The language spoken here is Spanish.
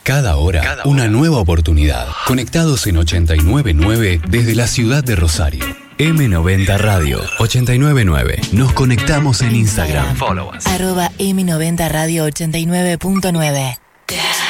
Cada hora, una nueva oportunidad. Conectados en 89.9 desde la ciudad de Rosario. M90 Radio 89.9. Nos conectamos en Instagram. Follow us. @M90 Radio 89.9.